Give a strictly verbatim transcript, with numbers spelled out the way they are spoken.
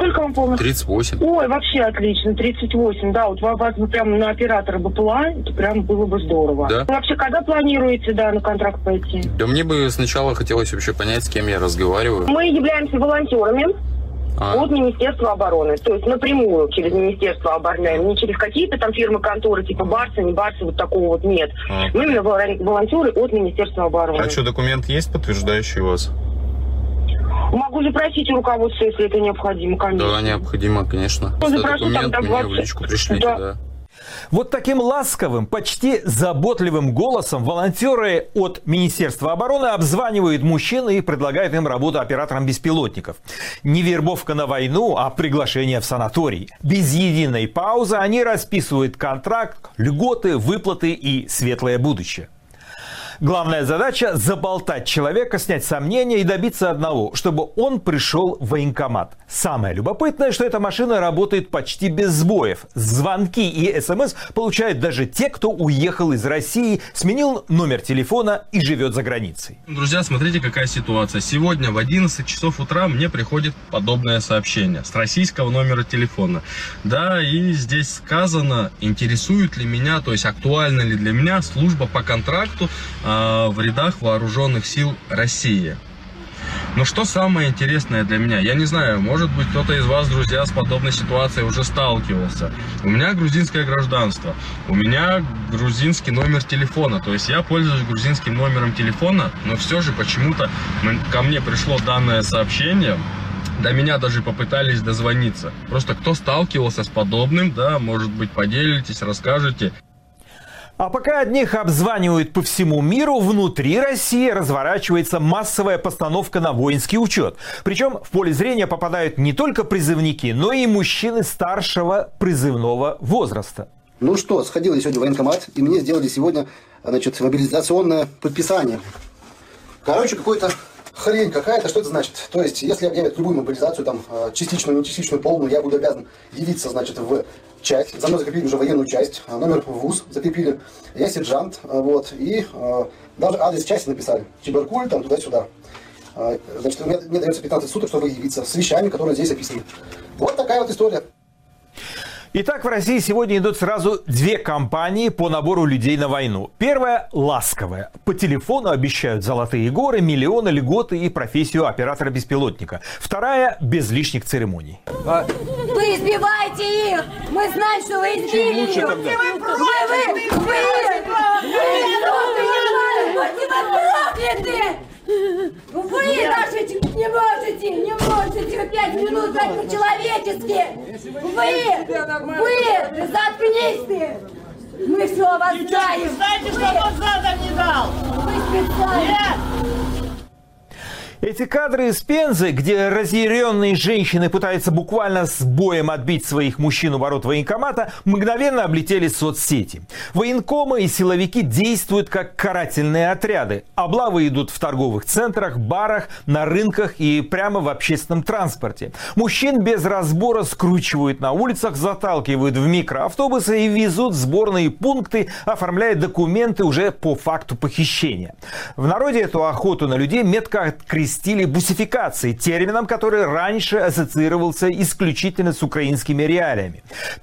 Сколько вам полностью? тридцать восемь. Ой, вообще отлично, тридцать восемь, да, вот вас бы прямо на оператора бы была, это прям было бы здорово. Да? Вы вообще когда планируете, да, на контракт пойти? Да мне бы сначала хотелось вообще понять, с кем я разговариваю. Мы являемся волонтерами А. от Министерства обороны, то есть напрямую через Министерство обороны, не через какие-то там фирмы, конторы, типа Барса, не Барса, вот такого вот нет. А. Мы именно волонтеры от Министерства обороны. А что, документ есть, подтверждающий вас? Могу запросить у руководства, если это необходимо, конечно. Да, необходимо, конечно. Ну, Если запрошу, документ там, мне двадцать. в личку пришлите, Да. да. Вот таким ласковым, почти заботливым голосом волонтеры от Министерства обороны обзванивают мужчин и предлагают им работу оператором беспилотников. Не вербовка на войну, а приглашение в санаторий. Без единой паузы они расписывают контракт, льготы, выплаты и светлое будущее. Главная задача – заболтать человека, снять сомнения и добиться одного – чтобы он пришел в военкомат. Самое любопытное, что эта машина работает почти без сбоев. Звонки и СМС получают даже те, кто уехал из России, сменил номер телефона и живет за границей. Друзья, смотрите, какая ситуация. Сегодня в одиннадцать часов утра мне приходит подобное сообщение с российского номера телефона. Да, и здесь сказано, интересует ли меня, то есть актуальна ли для меня служба по контракту в рядах вооруженных сил России. Но что самое интересное для меня? Я не знаю, может быть, кто-то из вас, друзья, с подобной ситуацией уже сталкивался. У меня грузинское гражданство, у меня грузинский номер телефона. То есть я пользуюсь грузинским номером телефона, но все же почему-то ко мне пришло данное сообщение. До меня даже попытались дозвониться. Просто кто сталкивался с подобным, да, может быть, поделитесь, расскажете. А пока одних обзванивают по всему миру, внутри России разворачивается массовая постановка на воинский учет. Причем в поле зрения попадают не только призывники, но и мужчины старшего призывного возраста. Ну что, сходил я сегодня в военкомат, и мне сделали сегодня, значит, мобилизационное подписание. Короче, какой-то хрень какая-то, что это значит? То есть, если объявят любую мобилизацию, там, частичную, не частичную, полную, я буду обязан явиться, значит, в часть. За мной закрепили уже военную часть, номер в ВУЗ закрепили. Я сержант, вот, и э, даже адрес части написали. Чебаркуль, там, туда-сюда. Э, значит, мне, мне дается пятнадцать суток, чтобы явиться с вещами, которые здесь описаны. Вот такая вот история. Итак, в России сегодня идут сразу две кампании по набору людей на войну. Первая – ласковая. По телефону обещают золотые горы, миллионы, льготы и профессию оператора-беспилотника. Вторая – без лишних цереmoний. А... Вы избиваете их! Мы знаем, что вы избили их! Вы, вы, вы, вы, вы, вы, вы даже не можете, не можете вы пять минут дать по-человечески! Вы, вы, заткнись ты! Мы все о вас знаем! Знаете, что он задом не дал? Вы специально! Нет! Эти кадры из Пензы, где разъяренные женщины пытаются буквально с боем отбить своих мужчин у ворот военкомата, мгновенно облетели соцсети. Военкомы и силовики действуют как карательные отряды. Облавы идут в торговых центрах, барах, на рынках и прямо в общественном транспорте. Мужчин без разбора скручивают на улицах, заталкивают в микроавтобусы и везут в сборные пункты, оформляя документы уже по факту похищения. В народе эту охоту на людей метко окрестили стиле бусификации, термином, который раньше ассоциировался исключительно с украинскими реалиями.